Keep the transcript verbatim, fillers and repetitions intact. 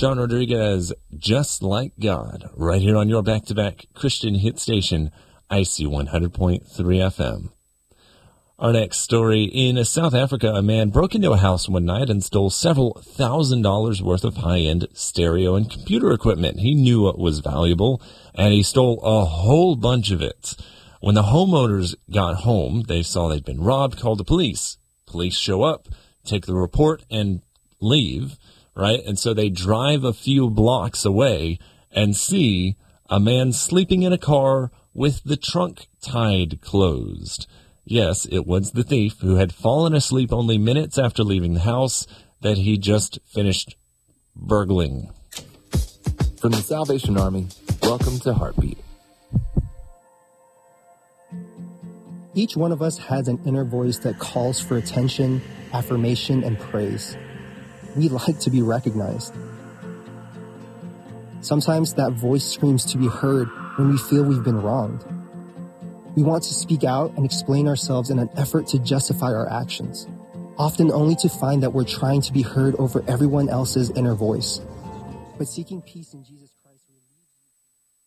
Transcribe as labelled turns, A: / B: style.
A: John Rodriguez, Just Like God, right here on your back-to-back Christian hit station, I C one hundred point three F M. Our next story, in South Africa, a man broke into a house one night and stole several thousand dollars worth of high-end stereo and computer equipment. He knew it was valuable, and he stole a whole bunch of it. When the homeowners got home, they saw they'd been robbed, called the police. Police show up, take the report, and leave, right? And so they drive a few blocks away and see a man sleeping in a car with the trunk tied closed. Yes, it was the thief who had fallen asleep only minutes after leaving the house that he just finished burgling.
B: From the Salvation Army, welcome to Heartbeat.
C: Each one of us has an inner voice that calls for attention, affirmation, and praise. We like to be recognized. Sometimes that voice screams to be heard when we feel we've been wronged. We want to speak out and explain ourselves in an effort to justify our actions, often only to find that we're trying to be heard over everyone else's inner voice. But seeking peace in Jesus Christ